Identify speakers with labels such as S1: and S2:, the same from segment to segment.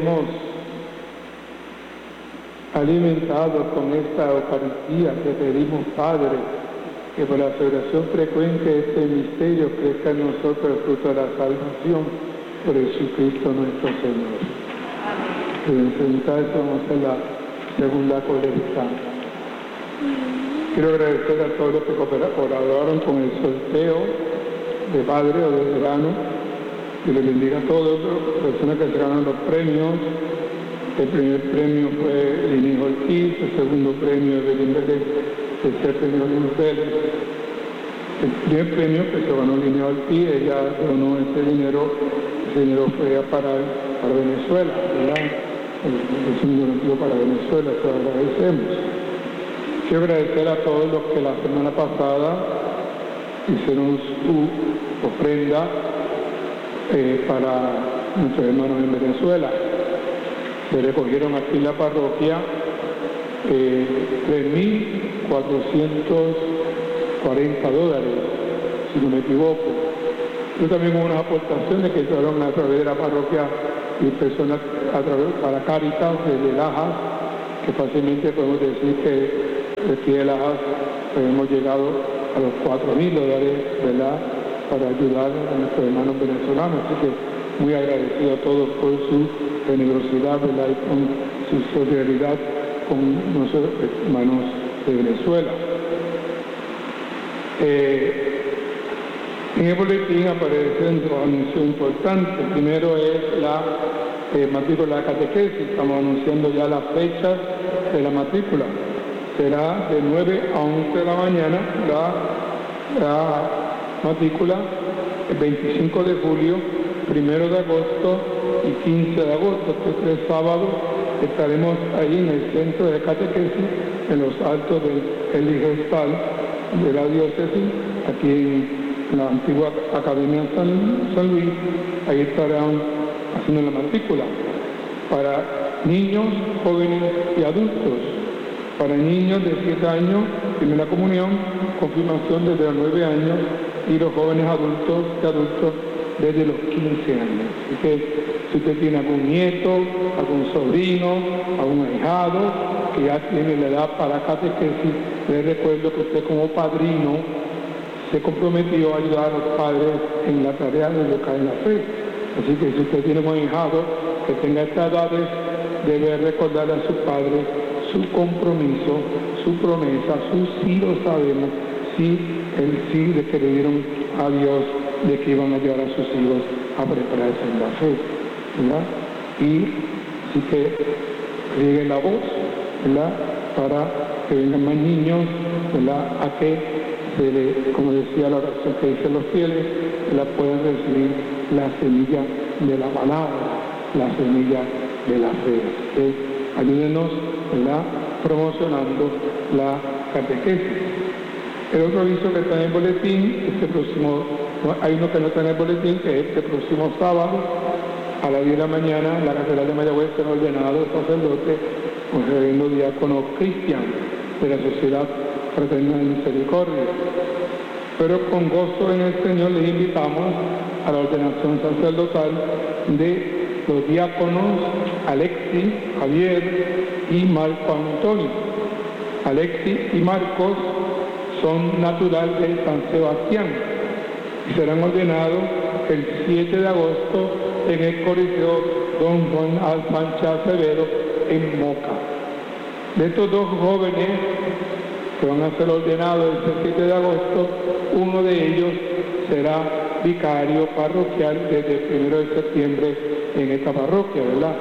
S1: hemos alimentado con esta Eucaristía, te pedimos, Padre, que por la celebración frecuente de este misterio crezca en nosotros el fruto de la salvación por Jesucristo nuestro Señor. Entonces vamos a la segunda colecta. Quiero agradecer a todos los que colaboraron con el sorteo de padre o de verano. Que les bendiga a todos, las personas que entregaron los premios. El primer premio fue Linis Ortiz, el segundo premio es Belén Vélez, el tercer premio Luz Vélez. El primer premio que se ganó Linis Ortiz, ella donó ese dinero fue a parar para Venezuela, ¿verdad? Es un donativo para Venezuela, te agradecemos. Quiero agradecer a todos los que la semana pasada hicieron su ofrenda para nuestros hermanos en Venezuela. Se recogieron aquí en la parroquia 3.440 $, si no me equivoco. Yo también hubo unas aportaciones que hicieron a través de la parroquia y personas para Cáritas de Lajas, que fácilmente podemos decir que aquí de Lajas hemos llegado a los $4.000, ¿verdad?, para ayudar a nuestros hermanos venezolanos. Así que muy agradecido a todos por su generosidad, ¿verdad?, y con su solidaridad con nuestros hermanos de Venezuela. En el boletín aparecen dos anuncios importantes. El primero es la matrícula de catequesis. Estamos anunciando ya las fechas de la matrícula. Será de 9 a 11 de la mañana la matrícula, el 25 de julio, 1 de agosto y 15 de agosto. Estos 3 sábados estaremos ahí en el centro de catequesis, en los altos del Eligestal de la diócesis, aquí en la antigua Academia San Luis. Ahí estarán haciendo la matrícula para niños, jóvenes y adultos. Para niños de 7 años, primera comunión, confirmación desde los 9 años, y los jóvenes adultos y adultos desde los 15 años. Así que si usted tiene algún nieto, algún sobrino, algún ahijado que ya tiene la edad para catequesis, les recuerdo que usted como padrino se comprometió a ayudar a los padres en la tarea de educar en la fe. Así que si usted tiene un ahijado que tenga estas edades, debe recordarle a sus padres su compromiso, su promesa, su sí lo sabemos, sí, el sí de que le dieron a Dios de que iban a ayudar a sus hijos a prepararse en la fe, ¿verdad? Y así que riegue la voz, ¿verdad?, para que vengan más niños, ¿verdad?, a que se le, como decía la oración que dicen los fieles, la puedan recibir la semilla de la palabra, la semilla de la fe. Ayúdenos, ¿verdad?, promocionando la catequesis. El otro aviso que está en el boletín, hay uno que no está en el boletín, que es este próximo sábado, a las 10 de la mañana, en la Catedral de Mayagüez será ordenado sacerdote con el reverendo diácono Cristian, de la Sociedad Fraterna de Misericordia. Pero con gozo en el Señor les invitamos a la ordenación sacerdotal de los diáconos Alexis, Javier y Marco Antonio. Alexis y Marcos son naturales de San Sebastián y serán ordenados el 7 de agosto en el Coliseo Don Juan Alfancha Acevedo en Moca. De estos dos jóvenes que van a ser ordenados el 7 de agosto, uno de ellos será vicario parroquial desde el 1 de septiembre en esta parroquia, ¿verdad?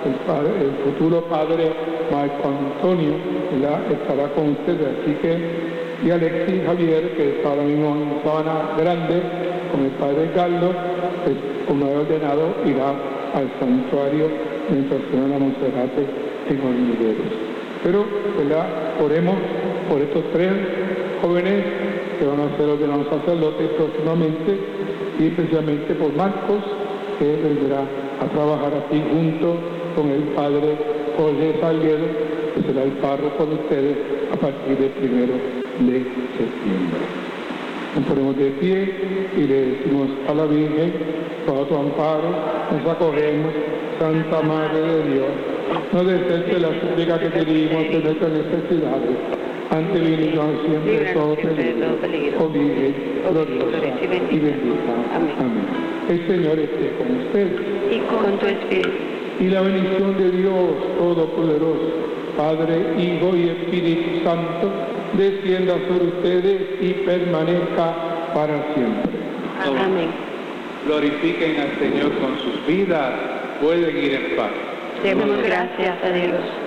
S1: El futuro padre Marco Antonio, ¿verdad?, estará con ustedes. Así que, y Alexis Javier, que está ahora mismo en Sabana Grande con el padre Carlos, pues, como he ordenado, irá al santuario de Nuestra Señora Monserrate en Hormigueros. Pero, ¿verdad?, oremos por estos 3 jóvenes que van a ser ordenados sacerdotes próximamente, y especialmente por Marcos, que vendrá a trabajar aquí junto con el padre Jorge Salguero, que será el párroco de ustedes a partir del 1 de septiembre. Nos ponemos de pie y le decimos a la Virgen, bajo tu amparo nos acogemos, Santa Madre de Dios, no deseches la súplica que pedimos en nuestras necesidades, ante líbranos siempre de todo peligro, oh Virgen gloriosa y bendita. Amén. El Señor esté con ustedes.
S2: Y con tu espíritu.
S1: Y la bendición de Dios Todopoderoso, Padre, Hijo y Espíritu Santo, descienda sobre ustedes y permanezca para siempre.
S2: Amén.
S3: Glorifiquen al Señor con sus vidas, pueden ir en paz.
S2: Demos gracias a Dios.